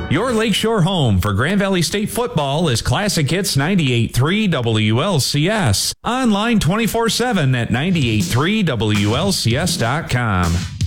Your Lakeshore home for Grand Valley State football is Classic Hits 98.3 WLCS. Online 24/7 at 98.3WLCS.com.